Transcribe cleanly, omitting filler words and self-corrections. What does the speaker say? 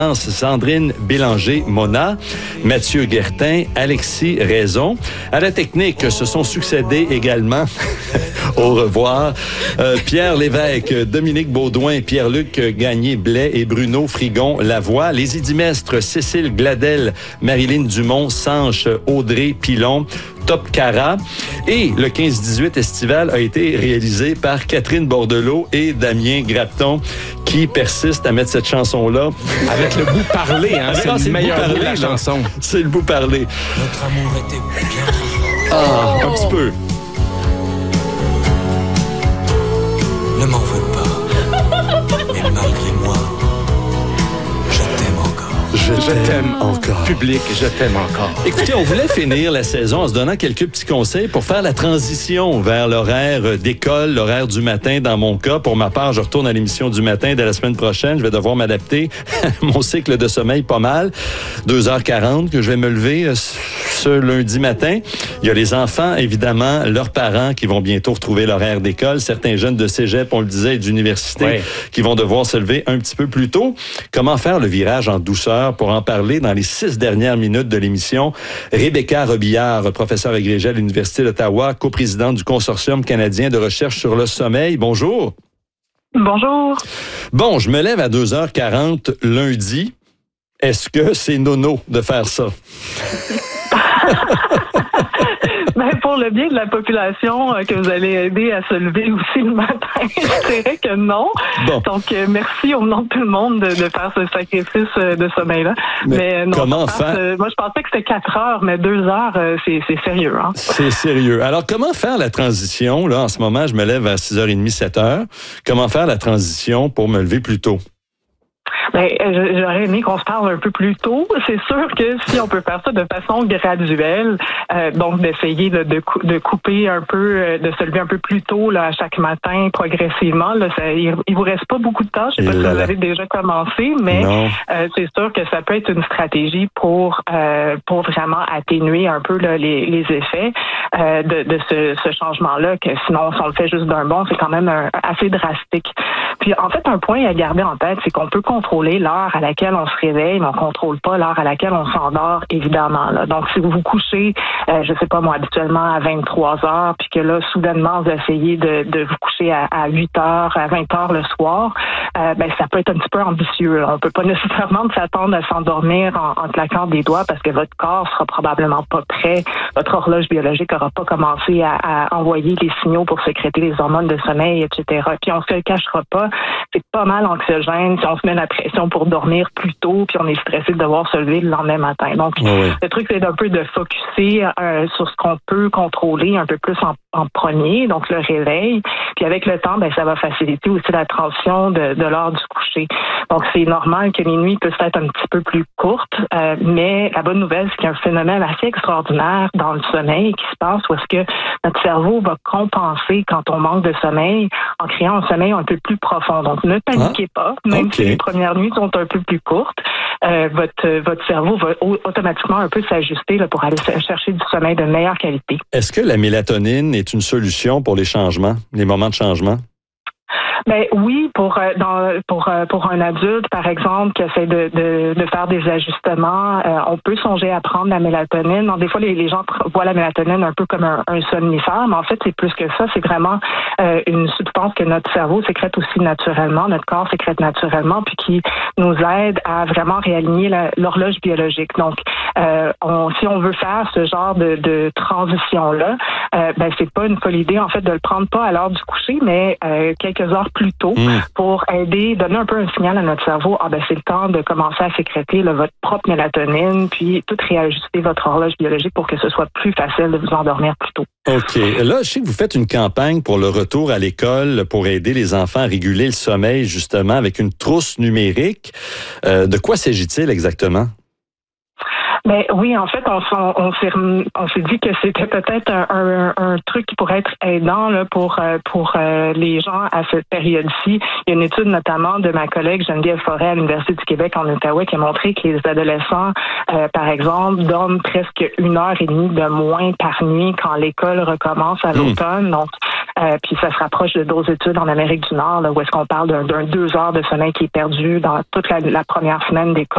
Sandrine Bélanger-Mona, Mathieu Guertin, Alexis Raison. À la technique se sont succédés également, au revoir, Pierre Lévesque, Dominique Baudouin, Pierre-Luc Gagné-Blais et Bruno Frigon-Lavoie. Les idimestres Cécile Gladel, Marilyn Dumont, Sanche, Audrey Pilon, Top Cara. Et le 15-18 estival a été réalisé par Catherine Bordelot et Damien Grapton, qui persistent à mettre cette chanson-là. Avec le bout parlé, hein? C'est le meilleur bout de la chanson. C'est le bout parlé. Notre amour était bien trop fort. Un petit peu. Ne m'en veux pas. Mais malgré moi, je t'aime encore. Je t'aime encore. Public, je t'aime encore. Écoutez, on voulait finir la saison en se donnant quelques petits conseils pour faire la transition vers l'horaire d'école, l'horaire du matin dans mon cas. Pour ma part, je retourne à l'émission du matin dès la semaine prochaine. Je vais devoir m'adapter à mon cycle de sommeil pas mal. 2h40 que je vais me lever ce lundi matin. Il y a les enfants, évidemment, leurs parents qui vont bientôt retrouver l'horaire d'école. Certains jeunes de cégep, on le disait, et d'université qui vont devoir se lever un petit peu plus tôt. Comment faire le virage en douceur? Pour en parler dans les 6 dernières minutes de l'émission, Rebecca Robillard, professeure agrégée à l'Université d'Ottawa, coprésidente du Consortium canadien de recherche sur le sommeil. Bonjour. Bonjour. Bon, je me lève à 2h40 lundi. Est-ce que c'est nono de faire ça? Ben, pour le bien de la population que vous allez aider à se lever aussi le matin, je dirais que non. Bon. Donc, merci au nom de tout le monde de faire ce sacrifice de sommeil-là. Mais non, comment faire? Moi, je pensais que c'était 4 heures, mais 2 heures, c'est sérieux. Hein? C'est sérieux. Alors, comment faire la transition? Là, en ce moment, je me lève à 6h30, 7h. Comment faire la transition pour me lever plus tôt? Ben, j'aurais aimé qu'on se parle un peu plus tôt. C'est sûr que si on peut faire ça de façon graduelle, donc d'essayer de couper un peu, de se lever un peu plus tôt là, à chaque matin, progressivement. Là, il vous reste pas beaucoup de temps. Je sais pas si vous avez déjà commencé, mais c'est sûr que ça peut être une stratégie pour vraiment atténuer un peu là, les effets de ce changement-là. Que sinon, si on le fait juste d'un bond, c'est quand même assez drastique. Puis en fait, un point à garder en tête, c'est qu'on peut contrôler l'heure à laquelle on se réveille, mais on contrôle pas l'heure à laquelle on s'endort, évidemment. Là. Donc, si vous vous couchez, je sais pas moi, habituellement à 23 heures, puis que là, soudainement, vous essayez de vous coucher à 8 heures, à 20 heures le soir, ben ça peut être un petit peu ambitieux. On peut pas nécessairement s'attendre à s'endormir en claquant des doigts parce que votre corps sera probablement pas prêt, votre horloge biologique aura pas commencé à envoyer les signaux pour sécréter les hormones de sommeil, etc. Puis on se le cachera pas, c'est pas mal anxiogène si on se met la pression pour dormir plus tôt, puis on est stressé de devoir se lever le lendemain matin. Donc, le truc, c'est un peu de focusser sur ce qu'on peut contrôler un peu plus en premier, donc le réveil. Puis avec le temps, ben ça va faciliter aussi la transition de l'heure du coucher. Donc, c'est normal que les nuits puissent être un petit peu plus courtes, mais la bonne nouvelle, c'est qu'il y a un phénomène assez extraordinaire dans le sommeil qui se passe où est-ce que notre cerveau va compenser quand on manque de sommeil en créant un sommeil un peu plus profond. Donc, ne paniquez pas, même si les premières nuits sont un peu plus courtes, votre cerveau va automatiquement un peu s'ajuster là, pour aller chercher du sommeil de meilleure qualité. Est-ce que la mélatonine est une solution pour les changements, les moments de changement? Ben oui, pour un adulte, par exemple, qui essaie de faire des ajustements, on peut songer à prendre la mélatonine. Donc, des fois, les gens voient la mélatonine un peu comme un somnifère, mais en fait, c'est plus que ça. C'est vraiment une substance que notre cerveau sécrète aussi naturellement, notre corps sécrète naturellement, puis qui nous aide à vraiment réaligner l'horloge biologique. Donc, si on veut faire ce genre de transition-là, ben c'est pas une folle idée, en fait, de le prendre pas à l'heure du coucher, mais quelques heures plus tôt pour aider, donner un peu un signal à notre cerveau. Ah ben c'est le temps de commencer à sécréter là, votre propre mélatonine, puis tout réajuster votre horloge biologique pour que ce soit plus facile de vous endormir plus tôt. OK. Là, je sais que vous faites une campagne pour le retour à l'école pour aider les enfants à réguler le sommeil, justement, avec une trousse numérique. De quoi s'agit-il exactement? Ben oui, en fait, on s'est dit que c'était peut-être un truc qui pourrait être aidant là, pour les gens à cette période-ci. Il y a une étude notamment de ma collègue Geneviève Forêt à l'Université du Québec en Outaouais qui a montré que les adolescents, par exemple, dorment presque 1h30 de moins par nuit quand l'école recommence à l'automne. Donc, puis ça se rapproche de d'autres études en Amérique du Nord, là, où est-ce qu'on parle d'un 2 heures de sommeil qui est perdu dans toute la première semaine d'école.